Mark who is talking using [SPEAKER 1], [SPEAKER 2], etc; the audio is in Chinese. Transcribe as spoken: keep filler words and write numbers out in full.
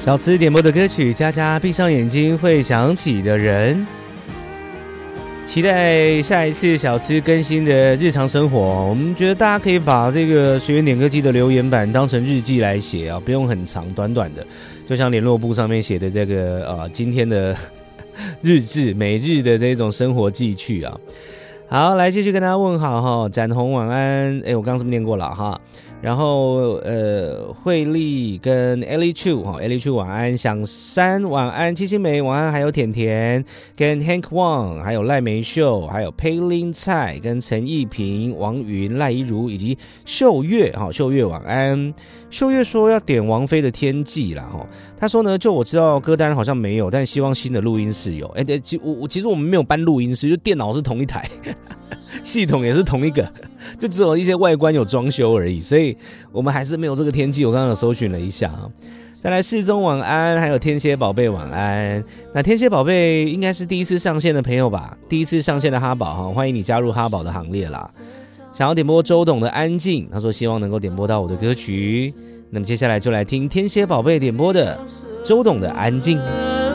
[SPEAKER 1] 小慈点播的歌曲《佳佳闭上眼睛会想起的人》，期待下一次小慈更新的日常生活。我们觉得大家可以把这个学员点歌机的留言板当成日记来写啊，不用很长，短短的，就像联络簿上面写的这个呃今天的日志，每日的这种生活记趣啊。好，来继续跟大家问好哈，展宏晚安，哎，我刚刚是不是念过了哈？然后呃，慧丽跟 Ellie Chu 哈 ，Ellie Chu 晚安，小山晚安，七七梅晚安，还有甜甜跟 Hank Wang， 还有赖梅秀，还有佩林蔡跟陈义平、王云、赖一如以及秀月哈，秀月晚安。秀月说要点王菲的《天际》啦哈，他说呢，就我知道歌单好像没有，但希望新的录音室有。哎，对，其我其实我们没有搬录音室，就电脑是同一台，系统也是同一个，就只有一些外观有装修而已，所以我们还是没有这个天气。我刚刚有搜寻了一下啊。再来世宗晚安，还有天蝎宝贝晚安。那天蝎宝贝应该是第一次上线的朋友吧？第一次上线的哈宝哈，欢迎你加入哈宝的行列啦。想要点播周董的安静，他说希望能够点播到我的歌曲。那么接下来就来听天蝎宝贝点播的周董的安静。